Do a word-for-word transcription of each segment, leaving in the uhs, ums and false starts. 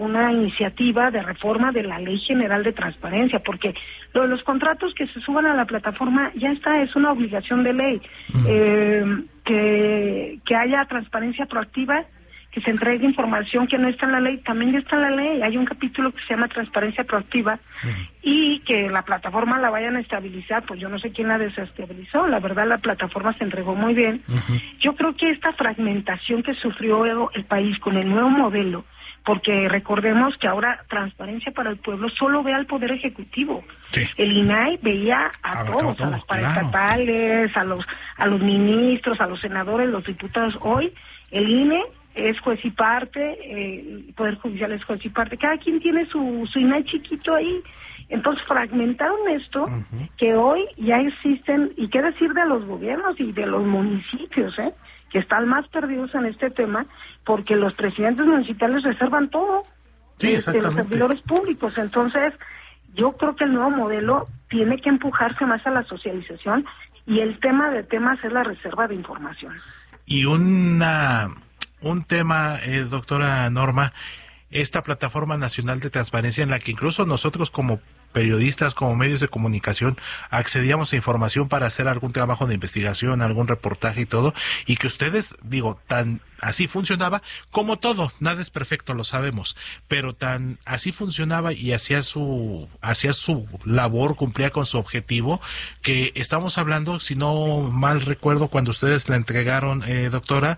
una iniciativa de reforma de la Ley General de Transparencia, porque lo de los contratos que se suban a la plataforma ya está, es una obligación de ley. Uh-huh. eh, que, que haya transparencia proactiva, que se entregue información que no está en la ley, también ya está en la ley. Hay un capítulo que se llama transparencia proactiva, uh-huh. y que la plataforma la vayan a estabilizar, pues yo no sé quién la desestabilizó. La verdad, la plataforma se entregó muy bien. Uh-huh. Yo creo que esta fragmentación que sufrió el país con el nuevo modelo, porque recordemos que ahora Transparencia para el Pueblo solo ve al Poder Ejecutivo. Sí. El I N A I veía a Abarcaba todos, todo, a las paraestatales, claro. a los a los ministros, a los senadores, los diputados. Hoy el I N E es juez y parte, eh, el Poder Judicial es juez y parte. Cada quien tiene su, su I N A I chiquito ahí. Entonces fragmentaron esto, uh-huh. que hoy ya existen, y qué decir de los gobiernos y de los municipios, ¿eh? que están más perdidos en este tema, porque los presidentes municipales reservan todo, sí, de los servidores públicos. Entonces, yo creo que el nuevo modelo tiene que empujarse más a la socialización, y el tema de temas es la reserva de información. Y una un tema, eh, doctora Norma, esta plataforma nacional de transparencia en la que incluso nosotros como periodistas, como medios de comunicación, accedíamos a información para hacer algún trabajo de investigación, algún reportaje y todo, y que ustedes, digo, tan así funcionaba, como todo, nada es perfecto, lo sabemos, pero tan así funcionaba y hacía su hacía su labor, cumplía con su objetivo, que estamos hablando, si no mal recuerdo, cuando ustedes la entregaron, eh, doctora,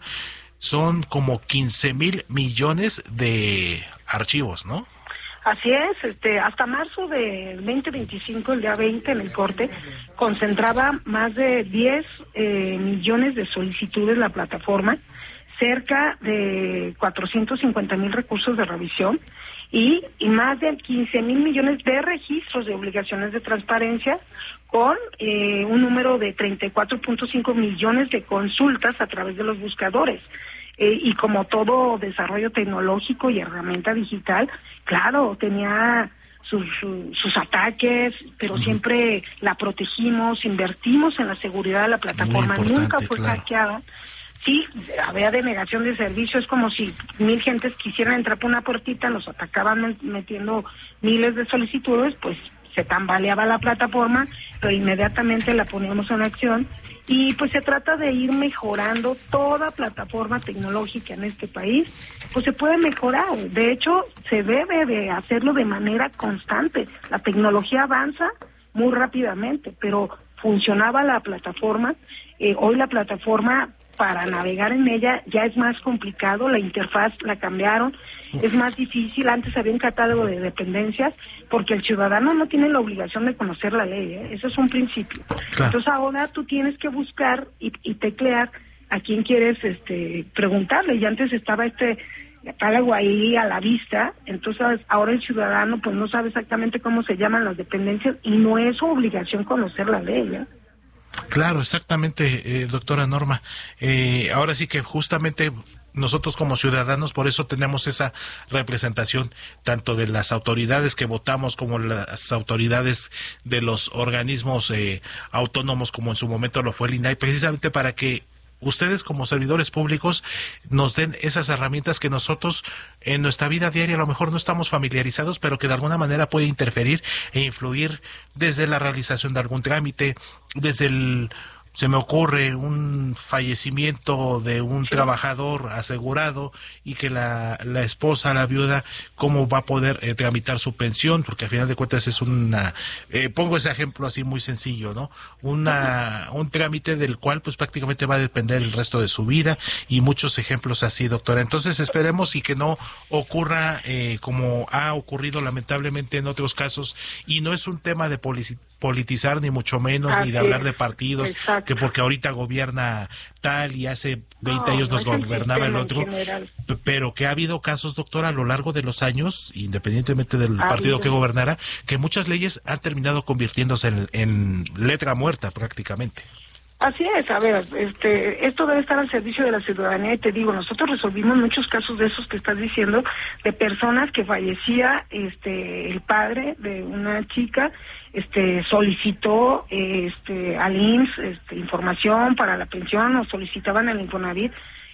son como quince mil millones de archivos, ¿no? Así es, este, hasta marzo de veinte veinticinco, el día veinte en el corte, concentraba más de diez eh, millones de solicitudes la plataforma, cerca de cuatrocientos cincuenta mil recursos de revisión y, y más de quince mil millones de registros de obligaciones de transparencia, con eh, un número de treinta y cuatro punto cinco millones de consultas a través de los buscadores. Eh, y como todo desarrollo tecnológico y herramienta digital, claro, tenía sus, sus, sus ataques, pero uh-huh. siempre la protegimos, invertimos en la seguridad de la plataforma, nunca fue claro. hackeada. Sí, había denegación de servicio, es como si mil gentes quisieran entrar por una puertita, nos atacaban metiendo miles de solicitudes, pues se tambaleaba la plataforma, pero inmediatamente la poníamos en acción, y pues se trata de ir mejorando toda plataforma tecnológica en este país, pues se puede mejorar. De hecho, se debe de hacerlo de manera constante. La tecnología avanza muy rápidamente, pero funcionaba la plataforma. Eh, hoy la plataforma, para navegar en ella ya es más complicado, la interfaz la cambiaron, es más difícil. Antes había un catálogo de dependencias, porque el ciudadano no tiene la obligación de conocer la ley, ¿eh? Eso es un principio. Claro. Entonces ahora tú tienes que buscar y, y teclear a quién quieres este preguntarle, y antes estaba este catálogo ahí a la vista, entonces ahora el ciudadano pues no sabe exactamente cómo se llaman las dependencias, y no es su obligación conocer la ley, ¿eh? Claro, exactamente, eh, doctora Norma. Eh, ahora sí que justamente nosotros como ciudadanos, por eso tenemos esa representación tanto de las autoridades que votamos como las autoridades de los organismos eh, autónomos, como en su momento lo fue el I N A I, precisamente para que ustedes como servidores públicos nos den esas herramientas que nosotros en nuestra vida diaria a lo mejor no estamos familiarizados, pero que de alguna manera puede interferir e influir desde la realización de algún trámite, desde el... Se me ocurre un fallecimiento de un sí. trabajador asegurado, y que la, la esposa, la viuda, cómo va a poder eh, tramitar su pensión, porque al final de cuentas es una, eh, pongo ese ejemplo así muy sencillo, ¿no? Una, un trámite del cual pues prácticamente va a depender el resto de su vida, y muchos ejemplos así, doctora. Entonces esperemos y que no ocurra eh, como ha ocurrido lamentablemente en otros casos, y no es un tema de polici- politizar ni mucho menos, Así ni de hablar de partidos, exacto. que porque ahorita gobierna tal y hace veinte no, años nos no gobernaba el otro, p- pero que ha habido casos, doctora, a lo largo de los años, independientemente del ha partido habido. que gobernara, que muchas leyes han terminado convirtiéndose en, en letra muerta prácticamente. Así es, a ver, este, esto debe estar al servicio de la ciudadanía, y te digo, nosotros resolvimos muchos casos de esos que estás diciendo, de personas que fallecía este el padre de una chica, este solicitó este al I M S S este, información para la pensión, o solicitaban el Infonavit,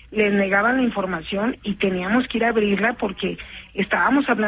les negaban la información y teníamos que ir a abrirla porque estábamos hablando